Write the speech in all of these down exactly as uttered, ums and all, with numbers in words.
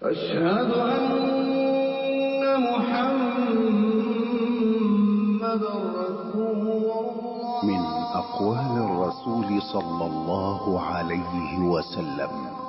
أشهد أن محمدًا رسول الله. من أقوال الرسول صلى الله عليه وسلم: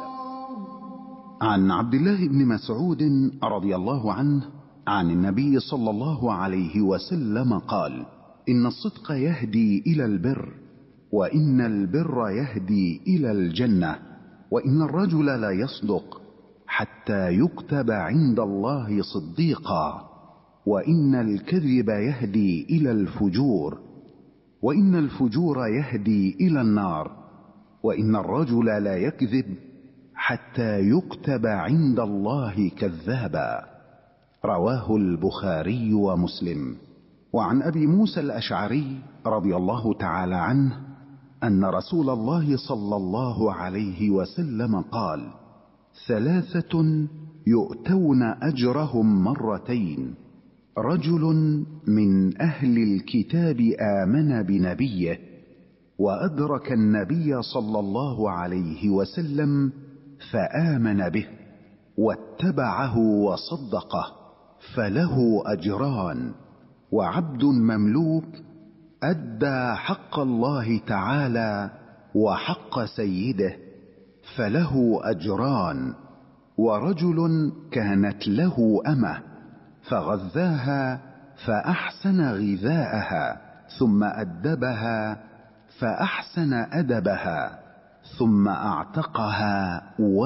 عن عبد الله بن مسعود رضي الله عنه عن النبي صلى الله عليه وسلم قال: إن الصدق يهدي إلى البر، وإن البر يهدي إلى الجنة، وإن الرجل لا يصدق حتى يكتب عند الله صديقا، وإن الكذب يهدي إلى الفجور، وإن الفجور يهدي إلى النار، وإن الرجل لا يكذب حتى يكتب عند الله كذابا. رواه البخاري ومسلم. وعن أبي موسى الأشعري رضي الله تعالى عنه أن رسول الله صلى الله عليه وسلم قال: ثلاثة يؤتون أجرهم مرتين: رجل من أهل الكتاب آمن بنبيه وأدرك النبي صلى الله عليه وسلم فآمن به واتبعه وصدقه فله أجران، وعبد مملوك أدى حق الله تعالى وحق سيده فله أجران، ورجل كانت له أمة فغذاها فأحسن غذاءها ثم أدبها فأحسن أدبها ثم أعتقها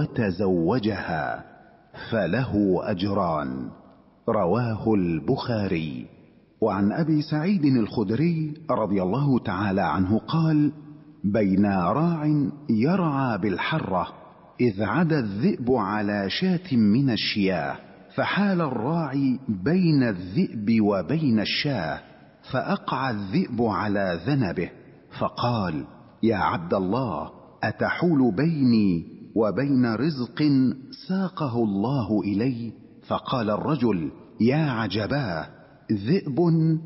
وتزوجها فله أجران. رواه البخاري. وعن أبي سعيد الخدري رضي الله تعالى عنه قال: بين راع يرعى بالحرة إذ عدا الذئب على شاة من الشياه، فحال الراعي بين الذئب وبين الشاه، فأقع الذئب على ذنبه، فقال: يا عبد الله، أتحول بيني وبين رزق ساقه الله إلي؟ فقال الرجل: يا عجباه، ذئب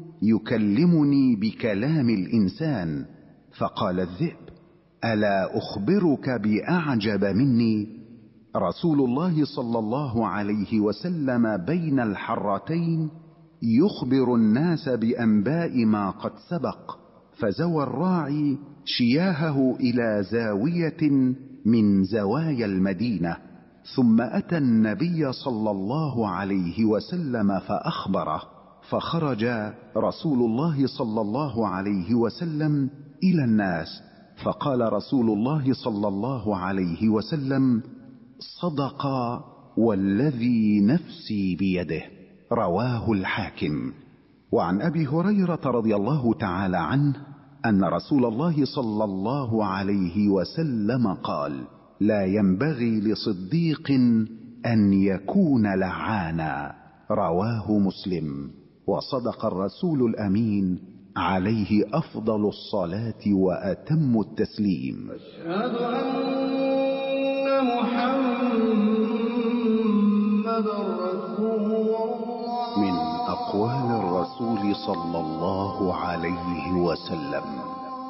يكلمني بكلام الإنسان. فقال الذئب: ألا أخبرك بأعجب مني؟ رسول الله صلى الله عليه وسلم بين الحرتين يخبر الناس بأنباء ما قد سبق، فزوى الراعي شياهه إلى زاوية من زوايا المدينة، ثم أتى النبي صلى الله عليه وسلم فأخبره، فخرج رسول الله صلى الله عليه وسلم إلى الناس، فقال رسول الله صلى الله عليه وسلم: صدق والذي نفسي بيده. رواه الحاكم. وعن أبي هريرة رضي الله تعالى عنه أن رسول الله صلى الله عليه وسلم قال: لا ينبغي لصديق أن يكون لعانا. رواه مسلم. وصدق الرسول الأمين عليه أفضل الصلاة وأتم التسليم. أشهد أن محمدًا رسول الله. من أقوال الرسول صلى الله عليه وسلم: